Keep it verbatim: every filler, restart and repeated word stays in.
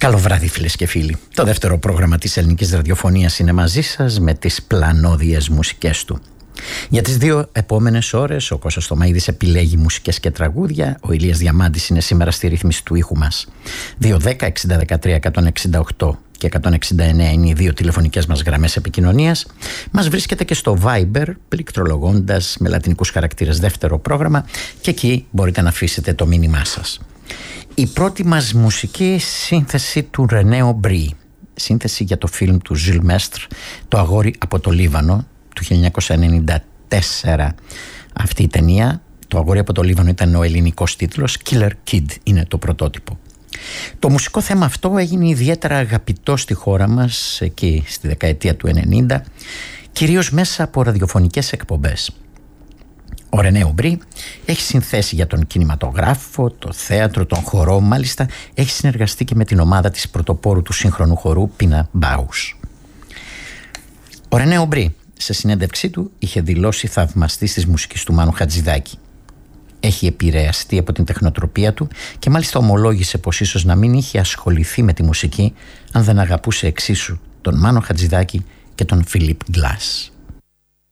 Καλό βράδυ φίλες και φίλοι. Το δεύτερο πρόγραμμα της ελληνικής ραδιοφωνίας είναι μαζί σας με τις πλανόδιες μουσικές του. Για τις δύο επόμενες ώρες ο Κώστας Στομαίδης επιλέγει μουσικές και τραγούδια. Ο Ηλίας Διαμάντης είναι σήμερα στη ρύθμιση του ήχου μας. δύο δέκα εξήντα δεκατρία εκατόν εξήντα οκτώ και εκατόν εξήντα εννέα είναι οι δύο τηλεφωνικές μας γραμμές επικοινωνίας. Μας βρίσκεται και στο Viber, πληκτρολογώντας με λατινικούς χαρακτήρες δεύτερο πρόγραμμα, και εκεί μπορείτε να αφήσετε το μήνυμά σας. Η πρώτη μας μουσική σύνθεση του Ρενέ Ομπρί, σύνθεση για το φιλμ του Ζιλ Μέστρ, Το αγόρι από το Λίβανο, του χίλια εννιακόσια ενενήντα τέσσερα. Αυτή η ταινία, Το αγόρι από το Λίβανο, ήταν ο ελληνικός τίτλος. Killer Kid είναι το πρωτότυπο. Το μουσικό θέμα αυτό έγινε ιδιαίτερα αγαπητό στη χώρα μας εκεί στη δεκαετία του ενενήντα, κυρίως μέσα από ραδιοφωνικές εκπομπές. Ο Ρενέ Ομπρί έχει συνθέσει για τον κινηματογράφο, το θέατρο, τον χορό, μάλιστα έχει συνεργαστεί και με την ομάδα της πρωτοπόρου του σύγχρονου χορού Πίνα Μπάους. Ο Ρενέ Ομπρί σε συνέντευξή του είχε δηλώσει θαυμαστής της μουσικής του Μάνου Χατζηδάκη. Έχει επηρεαστεί από την τεχνοτροπία του και μάλιστα ομολόγησε πως ίσως να μην είχε ασχοληθεί με τη μουσική αν δεν αγαπούσε εξίσου τον Μάνο Χατζηδάκη και τον Φίλιπ Γκλάς.